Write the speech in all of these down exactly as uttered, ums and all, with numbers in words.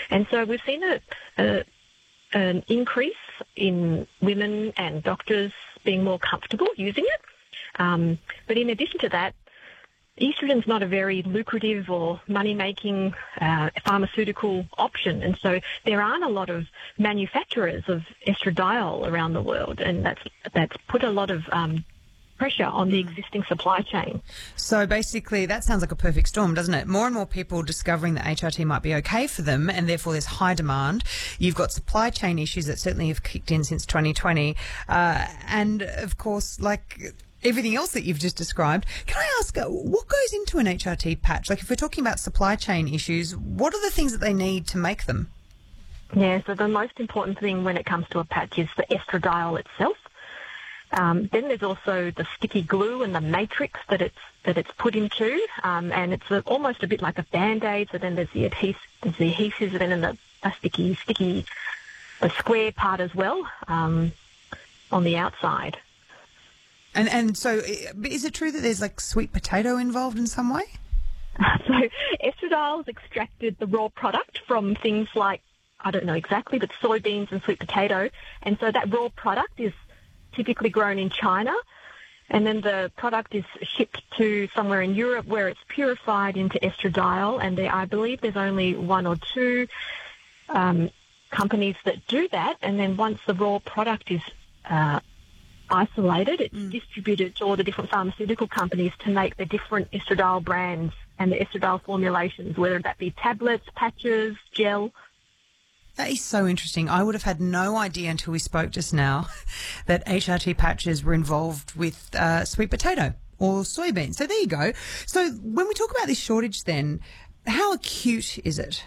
And so we've seen a, a, an increase in women and doctors being more comfortable using it. Um, but in addition to that, estrogen's not a very lucrative or money-making uh, pharmaceutical option, and so there aren't a lot of manufacturers of estradiol around the world, and that's that's put a lot of um, pressure on the existing supply chain. So basically that sounds like a perfect storm, doesn't it? More and more people discovering that H R T might be okay for them, and therefore there's high demand. You've got supply chain issues that certainly have kicked in since twenty twenty, uh, and of course, like everything else that you've just described. Can I ask, uh, what goes into an H R T patch? Like, if we're talking about supply chain issues, what are the things that they need to make them? Yeah, so the most important thing when it comes to a patch is the estradiol itself. Um, then there's also the sticky glue and the matrix that it's that it's put into, um, and it's a, almost a bit like a Band-Aid. So then there's the adhesive, there's the adhesive, and then the a sticky, sticky, the square part as well um, on the outside. And and so is it true that there's like sweet potato involved in some way? So estradiol is extracted, the raw product, from things like, I don't know exactly, but soybeans and sweet potato. And so that raw product is typically grown in China. And then the product is shipped to somewhere in Europe where it's purified into estradiol. And there, I believe there's only one or two um, companies that do that. And then once the raw product is uh, isolated, it's mm. distributed to all the different pharmaceutical companies to make the different estradiol brands and the estradiol formulations, whether that be tablets, patches, gel. That is so interesting. I would have had no idea until we spoke just now that H R T patches were involved with uh, sweet potato or soybean. So there you go. So when we talk about this shortage then, how acute is it?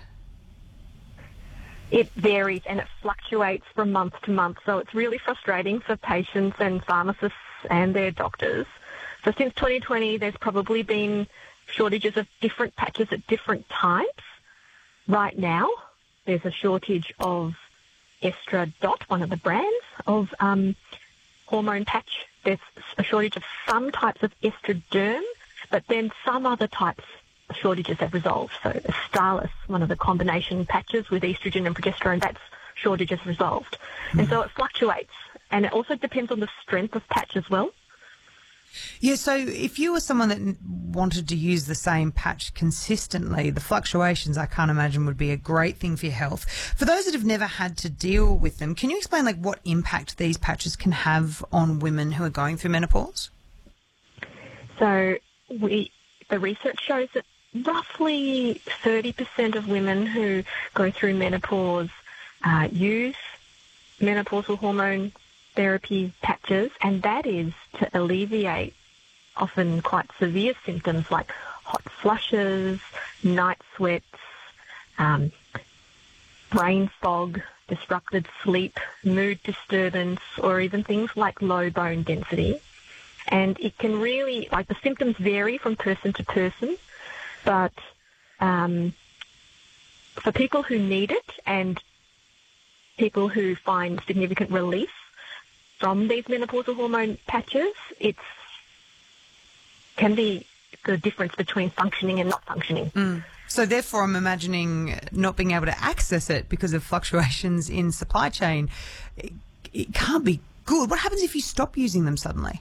It varies and it fluctuates from month to month, so it's really frustrating for patients and pharmacists and their doctors. So since twenty twenty, there's probably been shortages of different patches at different times. Right now, there's a shortage of Estradot, one of the brands of um, hormone patch. There's a shortage of some types of Estraderm, but then some other types shortages have resolved. So Astralis, one of the combination patches with estrogen and progesterone, that's shortage has resolved. Mm. And so it fluctuates. And it also depends on the strength of patch as well. Yeah, so if you were someone that wanted to use the same patch consistently, the fluctuations, I can't imagine, would be a great thing for your health. For those that have never had to deal with them, can you explain like what impact these patches can have on women who are going through menopause? So we, the research shows that roughly thirty percent of women who go through menopause uh, use menopausal hormone therapy patches, and that is to alleviate often quite severe symptoms like hot flushes, night sweats, um, brain fog, disrupted sleep, mood disturbance, or even things like low bone density. And it can really, like the symptoms vary from person to person, but um, for people who need it and people who find significant relief from these menopausal hormone patches, it can be the difference between functioning and not functioning. Mm. So therefore I'm imagining not being able to access it because of fluctuations in supply chain. It, it can't be good. What happens if you stop using them suddenly?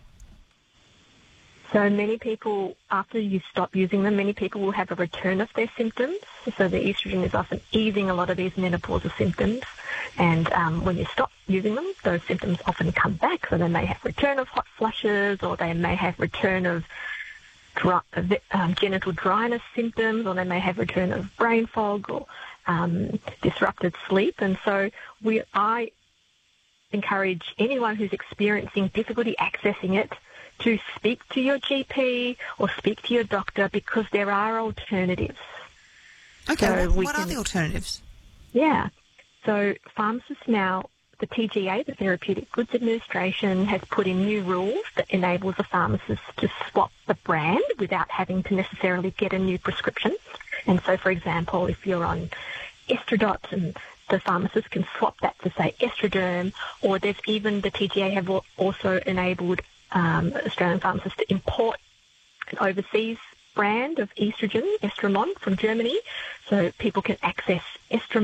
So many people, after you stop using them, many people will have a return of their symptoms. So the estrogen is often easing a lot of these menopausal symptoms. And um, when you stop using them, those symptoms often come back. So they may have return of hot flushes, or they may have return of dry, um, genital dryness symptoms, or they may have return of brain fog or um, disrupted sleep. And so we, I encourage anyone who's experiencing difficulty accessing it to speak to your G P or speak to your doctor, because there are alternatives. Okay, so what, we what can, are the alternatives? Yeah, so pharmacists now, the T G A, the Therapeutic Goods Administration, has put in new rules that enables a pharmacist to swap the brand without having to necessarily get a new prescription. And so, for example, if you're on Estradot, and the pharmacist can swap that to, say, Estraderm, or there's even the T G A have also enabled Um, Australian pharmacists to import an overseas brand of estrogen, Estramon, from Germany, so people can access Estramon